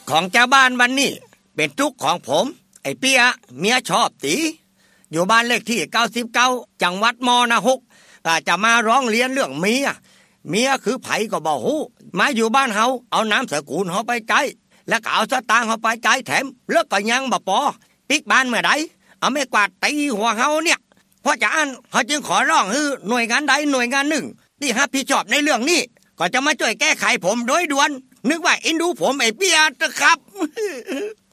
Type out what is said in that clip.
ของเจ้าบ้านวันนี้เป็นทุกข์ของผมไอ้เปียเมียชอบตีอยู่บ้านเลขที่99จังหวัดมนหกจะมาร้องเรียนเรื่องเมียคือไผก็บ่ฮู้มาอยู่บ้านเฮาเอาน้ำสกุลเฮาไปใจแล้วก็เอาสตางค์เฮาไปใจแถมเลิกก็ยังบ่พอปิกบ้านเมื่อใดเอาไม้กวาดตีหัวเฮาเนี่ยเพราะฉะนั้นเฮาจึงขอร้องให้หน่วยงานใดหน่วยงานหนึ่งที่รับผิดชอบในเรื่องนี้ก็จะมาช่วยแก้ไขผมโดยด่วนนึกว่าเอ็นดูผมไอ้เปียนะครับ